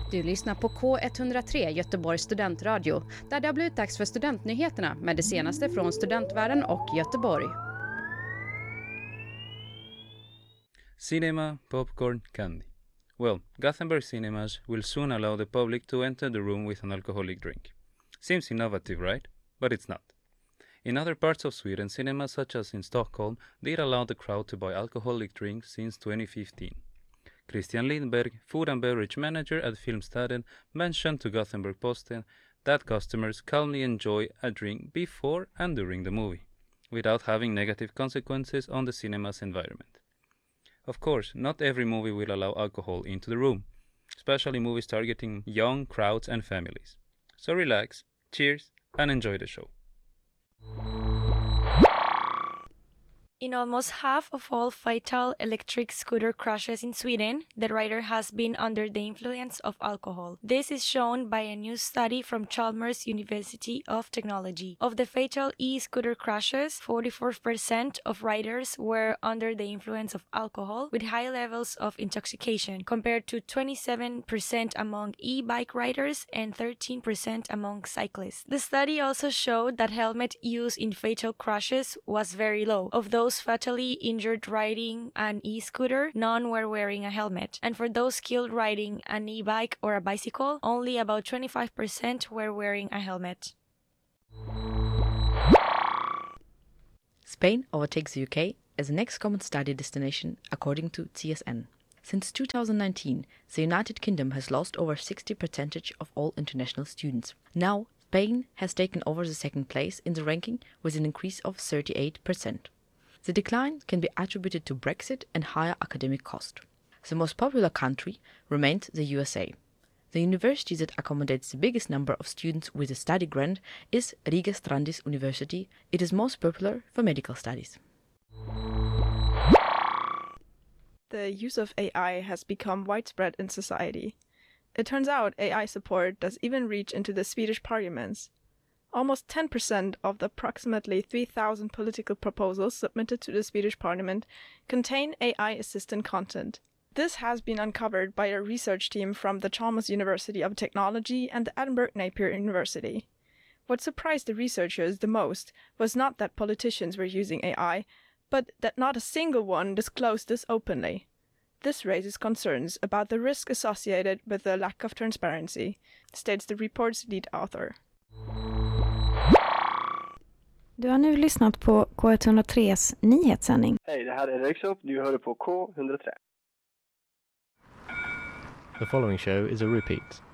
Du lyssnar på K103 Göteborgs studentradio, där det har blivit dags för studentnyheterna med det senaste från studentvärlden och Göteborg. Cinema, popcorn, candy. Well, Gothenburg cinemas will soon allow the public to enter the room with an alcoholic drink. Seems innovative, right? But it's not. In other parts of Sweden, cinemas such as in Stockholm did allow the crowd to buy alcoholic drinks since 2015. Christian Lindberg, food and beverage manager at Filmstaden, mentioned to Gothenburg-Posten that customers calmly enjoy a drink before and during the movie, without having negative consequences on the cinema's environment. Of course, not every movie will allow alcohol into the room, especially movies targeting young crowds and families. So relax, cheers, and enjoy the show. In almost half of all fatal electric scooter crashes in Sweden, the rider has been under the influence of alcohol. This is shown by a new study from Chalmers University of Technology. Of the fatal e-scooter crashes, 44% of riders were under the influence of alcohol with high levels of intoxication, compared to 27% among e-bike riders and 13% among cyclists. The study also showed that helmet use in fatal crashes was very low. Of those fatally injured riding an e-scooter, none were wearing a helmet. And for those killed riding an e-bike or a bicycle, only about 25% were wearing a helmet. Spain overtakes the UK as the next common study destination, according to CSN. Since 2019, the United Kingdom has lost over 60% of all international students. Now, Spain has taken over the second place in the ranking with an increase of 38%. The decline can be attributed to Brexit and higher academic cost. The most popular country remains the USA. The university that accommodates the biggest number of students with a study grant is Riga Strandis University. It is most popular for medical studies. The use of AI has become widespread in society. It turns out AI support does even reach into the Swedish parliaments. Almost 10% of the approximately 3,000 political proposals submitted to the Swedish parliament contain AI assistant content. This has been uncovered by a research team from the Chalmers University of Technology and the Edinburgh Napier University. What surprised the researchers the most was not that politicians were using AI, but that not a single one disclosed this openly. This raises concerns about the risk associated with the lack of transparency, states the report's lead author. Du har nu lyssnat på K103s nyhetssändning. Hej, det här är Röyksopp. Du hör på K103. The following show is a repeat.